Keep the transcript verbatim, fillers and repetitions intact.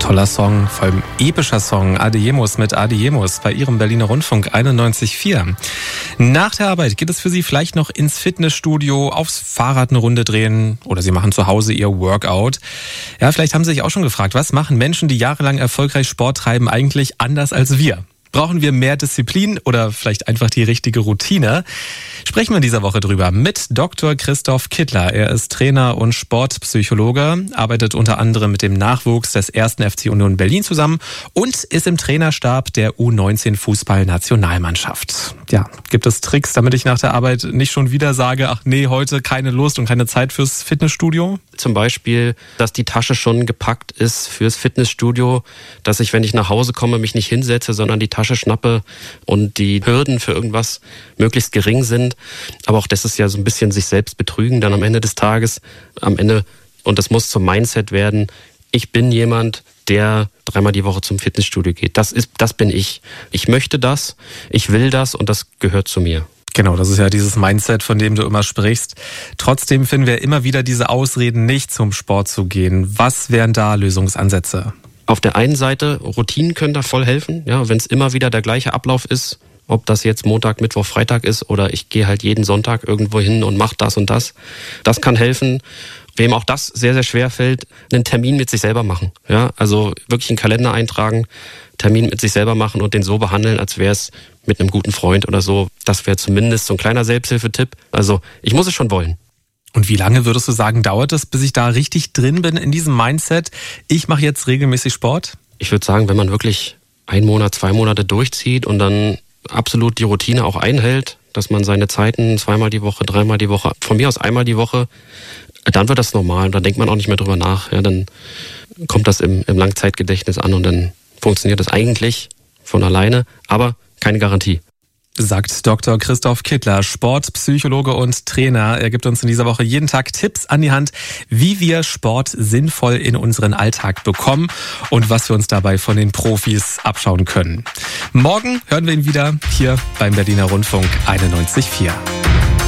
Toller Song, vor allem epischer Song. Adiemus mit Adiemus bei Ihrem Berliner Rundfunk einundneunzig Komma vier. Nach der Arbeit geht es für Sie vielleicht noch ins Fitnessstudio, aufs Fahrrad eine Runde drehen oder Sie machen zu Hause Ihr Workout. Ja, vielleicht haben Sie sich auch schon gefragt, was machen Menschen, die jahrelang erfolgreich Sport treiben, eigentlich anders als wir? Brauchen wir mehr Disziplin oder vielleicht einfach die richtige Routine? Sprechen wir in dieser Woche drüber mit Doktor Christoph Kittler. Er ist Trainer und Sportpsychologe, arbeitet unter anderem mit dem Nachwuchs des ersten F C Union Berlin zusammen und ist im Trainerstab der U neunzehn Fußball-Nationalmannschaft. Ja, gibt es Tricks, damit ich nach der Arbeit nicht schon wieder sage, ach nee, heute keine Lust und keine Zeit fürs Fitnessstudio? Zum Beispiel, dass die Tasche schon gepackt ist fürs Fitnessstudio, dass ich, wenn ich nach Hause komme, mich nicht hinsetze, sondern die Tasche schnappe und die Hürden für irgendwas möglichst gering sind. Aber auch das ist ja so ein bisschen sich selbst betrügen dann am Ende des Tages. Am Ende, und das muss zum Mindset werden, ich bin jemand, der dreimal die Woche zum Fitnessstudio geht. Das ist, das bin ich. Ich möchte das, ich will das und das gehört zu mir. Genau, das ist ja dieses Mindset, von dem du immer sprichst. Trotzdem finden wir immer wieder diese Ausreden, nicht zum Sport zu gehen. Was wären da Lösungsansätze? Auf der einen Seite, Routinen können da voll helfen. Ja, wenn es immer wieder der gleiche Ablauf ist, ob das jetzt Montag, Mittwoch, Freitag ist oder ich gehe halt jeden Sonntag irgendwo hin und mache das und das. Das kann helfen. Wem auch das sehr, sehr schwer fällt, einen Termin mit sich selber machen. Ja, also wirklich einen Kalender eintragen, Termin mit sich selber machen und den so behandeln, als wäre es mit einem guten Freund oder so. Das wäre zumindest so ein kleiner Selbsthilfetipp. Also ich muss es schon wollen. Und wie lange würdest du sagen, dauert es, bis ich da richtig drin bin in diesem Mindset? Ich mache jetzt regelmäßig Sport? Ich würde sagen, wenn man wirklich einen Monat, zwei Monate durchzieht und dann absolut die Routine auch einhält, dass man seine Zeiten zweimal die Woche, dreimal die Woche, von mir aus einmal die Woche, dann wird das normal. Dann denkt man auch nicht mehr drüber nach. Ja, dann kommt das im, im Langzeitgedächtnis an und dann funktioniert das eigentlich von alleine, aber keine Garantie. Sagt Doktor Christoph Kittler, Sportpsychologe und Trainer. Er gibt uns in dieser Woche jeden Tag Tipps an die Hand, wie wir Sport sinnvoll in unseren Alltag bekommen und was wir uns dabei von den Profis abschauen können. Morgen hören wir ihn wieder hier beim Berliner Rundfunk einundneunzig Komma vier.